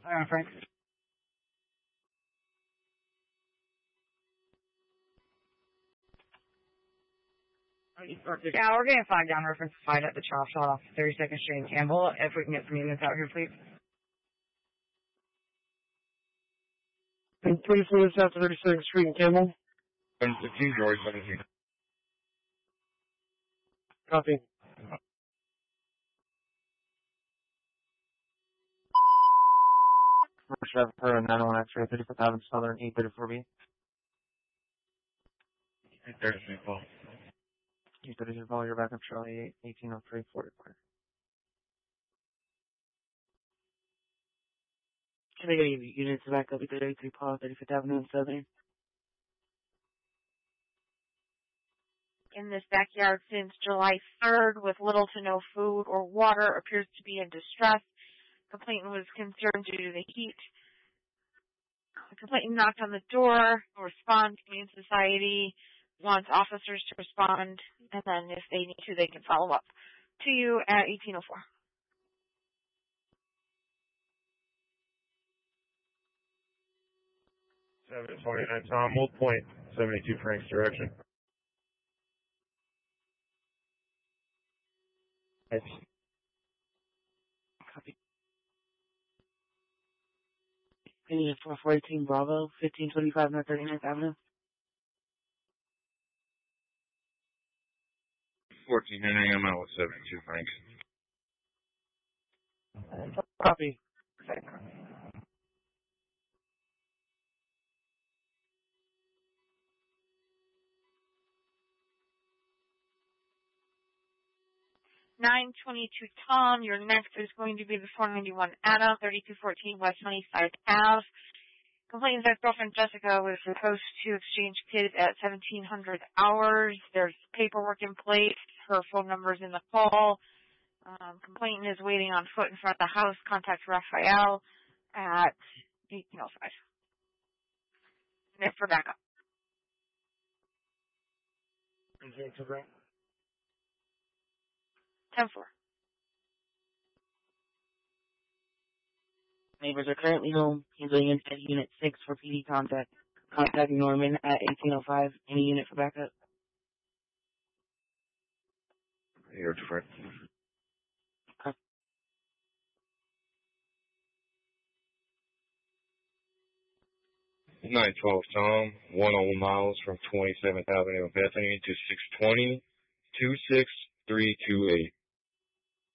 Alright, Frank. Yeah, we're getting 5 down reference 5 at the chop shot off 32nd Street in Campbell. If we can get some units out here, please. And 24 is out to 32nd Street in Campbell. 15, George 17. Copy. First driver per 91 X-ray, 34th Avenue Southern, 834B. 833 Paul. 833 Paul, you're back up Charlie 1803, 40. Can I get any units back up at 33 Paul, 35th Avenue and Southern? In this backyard since July 3rd with little to no food or water, appears to be in distress. Complainant was concerned due to the heat. The complainant knocked on the door, respond, Humane Society wants officers to respond, and then if they need to, they can follow up to you at 1804. 729 Tom, hold point 72 Frank's direction. Copy. Unit 4418 Bravo, 1525 North 39th Avenue. 14, I'm out with 72 Franks. Copy. 922 Tom, your next is going to be the 491 Anna, 3214 West Sunnyside Ave. Complainant's ex-girlfriend Jessica was supposed to exchange kids at 1700 hours. There's paperwork in place. Her phone number's in the call. Complainant is waiting on foot in front of the house. Contact Raphael at 1805. Nick for backup. Okay, correct. 10-4. Neighbors are currently home. Handling instead Unit 6 for PD contact. Contacting Norman at 1805. Any unit for backup? Here, Frank. 912 Tom, 101 miles from 27th Avenue in Bethany to 620 26328.